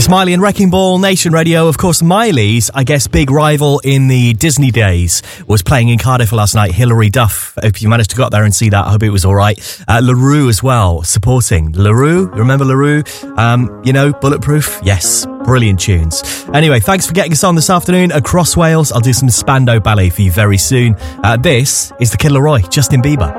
It's Miley and Wrecking Ball, Nation Radio. Of course, Miley's, I guess, big rival in the Disney days was playing in Cardiff last night, Hilary Duff. If you managed to go up there and see that, I hope it was all right. La Roux as well, supporting. La Roux, remember La Roux? Bulletproof? Yes, brilliant tunes. Anyway, thanks for getting us on this afternoon across Wales. I'll do some Spandau Ballet for you very soon. This is the Kid Laroi, Justin Bieber.